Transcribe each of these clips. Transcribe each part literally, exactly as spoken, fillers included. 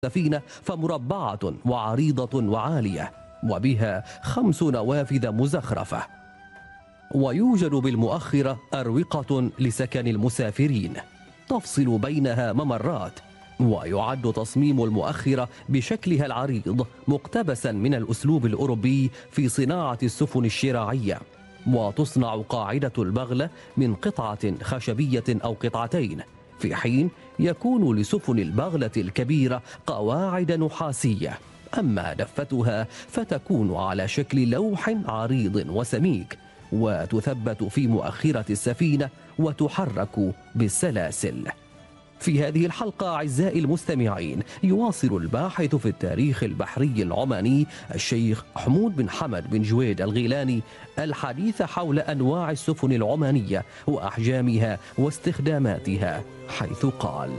السفينة فمربعة وعريضة وعالية، وبها خمس نوافذ مزخرفة. ويوجد بالمؤخرة أروقة لسكن المسافرين تفصل بينها ممرات. ويعد تصميم المؤخرة بشكلها العريض مقتبسا من الأسلوب الأوروبي في صناعة السفن الشراعية، وتصنع قاعدة البغلة من قطعة خشبية أو قطعتين، في حين يكون لسفن البغلة الكبيرة قواعد نحاسية. أما دفتها فتكون على شكل لوح عريض وسميك، وتثبت في مؤخرة السفينة وتحرك بالسلاسل. في هذه الحلقة أعزائي المستمعين، يواصل الباحث في التاريخ البحري العماني الشيخ حمود بن حمد بن جويد الغيلاني الحديث حول أنواع السفن العمانية وأحجامها واستخداماتها، حيث قال: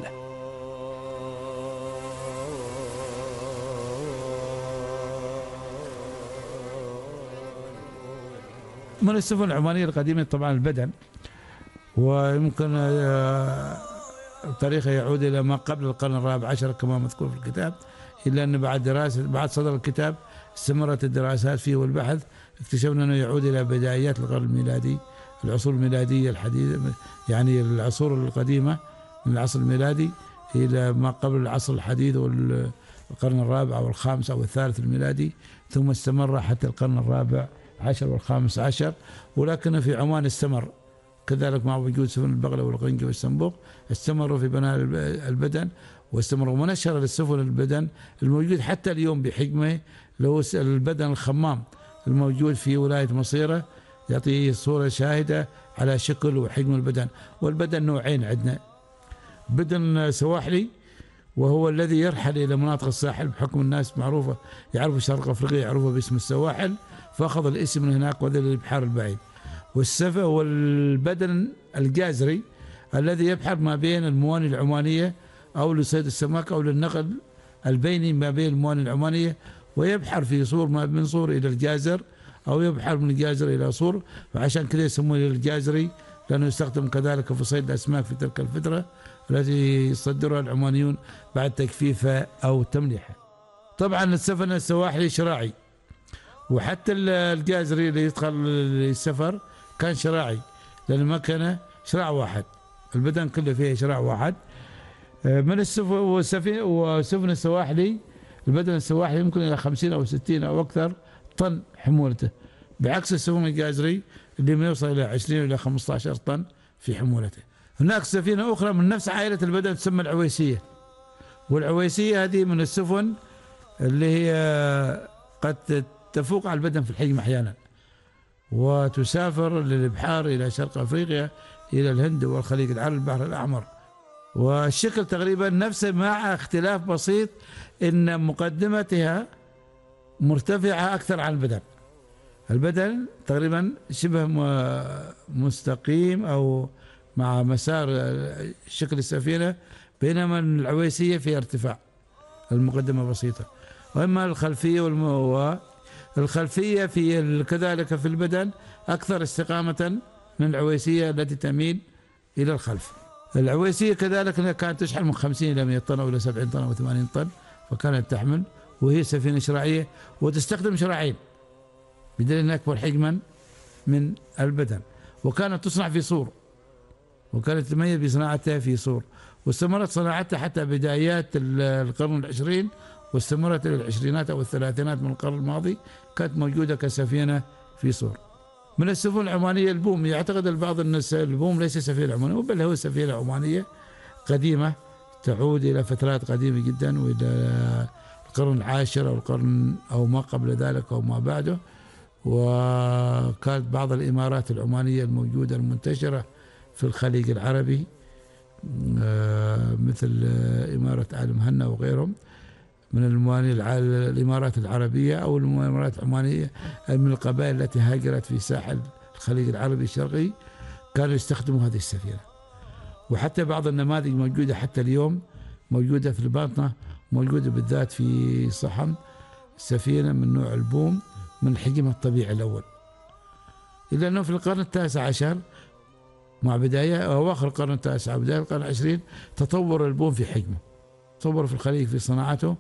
من السفن العمانية القديمة طبعا البدن، ويمكن تاريخه يعود إلى ما قبل القرن الرابع عشر كما مذكور في الكتاب، إلا أن بعد دراسة بعد صدر الكتاب استمرت الدراسات فيه والبحث، اكتشفنا أنه يعود إلى بدايات القرن الميلادي، العصور الميلادية الحديثة، يعني العصور القديمة من العصر الميلادي إلى ما قبل العصر الحديث والقرن الرابع أو الخامس أو الثالث الميلادي، ثم استمر حتى القرن الرابع عشر والخامس عشر. ولكن في عمان استمر كذلك مع وجود سفن البغلة والقنجة والسنبوق، استمروا في بناء البدن واستمروا منشر للسفن البدن الموجود حتى اليوم بحجمه، له البدن الخمام الموجود في ولاية مصيرة، يعطي صورة شاهدة على شكل وحجم البدن. والبدن نوعين عندنا: بدن سواحلي وهو الذي يرحل إلى مناطق الساحل، بحكم الناس معروفة يعرفوا شرق أفريقيا يعرفوا باسم السواحل، فأخذ الاسم من هناك وذل البحار البعيد. والسفن والبدن الجازري الذي يبحر ما بين الموانئ العمانية أو لصيد السمك أو للنقل البيني ما بين الموانئ العمانية، ويبحر في صور ما من صور إلى الجازر أو يبحر من الجازر إلى صور، فعشان كذا يسمونه الجازري، لأنه يستخدم كذلك في صيد الأسماك في تلك الفترة التي يصدرها العمانيون بعد تجفيفها أو تمليحها. طبعا السفن السواحلي شراعي، وحتى الجازري اللي يدخل السفر كان شراعي، لأن ما كان شراع واحد، البدن كله فيه شراع واحد. من السفن والسفن وسفن السواحلي، البدن السواحلي يمكن إلى خمسين أو ستين أو أكثر طن حمولته، بعكس السفن الجازري اللي ما يوصل إلى عشرين إلى خمسة عشر طن في حمولته. هناك سفينة أخرى من نفس عائلة البدن تسمى العويسية، والعويسية هذه من السفن اللي هي قد تفوق على البدن في الحجم أحيانا، وتسافر للبحار إلى شرق أفريقيا إلى الهند والخليج العربي البحر الأحمر، والشكل تقريبا نفسه مع اختلاف بسيط إن مقدمتها مرتفعة أكثر عن البدن. البدن تقريبا شبه مستقيم أو مع مسار شكل السفينة، بينما العويسية في ارتفاع، المقدمة بسيطة. وإما الخلفية والمو الخلفية في كذلك في البدن أكثر استقامة من العويسية التي تميل إلى الخلف. العويسية كذلك كانت تشحن من خمسين إلى مئة طن أو إلى سبعين طن أو ثمانين طن، فكانت تحمل، وهي سفينة شراعية وتستخدم شراعين بدليل أنها أكبر حجما من البدن، وكانت تصنع في صور، وكانت تتميز بصناعتها في صور، واستمرت صناعتها حتى بدايات القرن العشرين، واستمرت إلى العشرينات أو الثلاثينات من القرن الماضي، كانت موجودة كسفينة في صور. من السفن العمانية البوم، يعتقد البعض أن البوم ليس سفينة عمانية، بل هو سفينة عمانية قديمة تعود إلى فترات قديمة جدا، وإلى القرن العاشر أو القرن أو ما قبل ذلك أو ما بعده. وكانت بعض الإمارات العمانية الموجودة المنتشرة في الخليج العربي مثل إمارة آل مهنا وغيرهم من الموانئ الإمارات العربية أو الإمارات العمانية، من القبائل التي هاجرت في ساحل الخليج العربي الشرقي، كانوا يستخدموا هذه السفينة. وحتى بعض النماذج موجودة حتى اليوم، موجودة في الباطنة، موجودة بالذات في صحن، سفينة من نوع البوم من حجمها الطبيعي الأول. إلا أنه في القرن التاسع عشر مع بداية أو أواخر القرن التاسع وبداية القرن العشرين تطور البوم في حجمه، تصور في الخليج في صناعته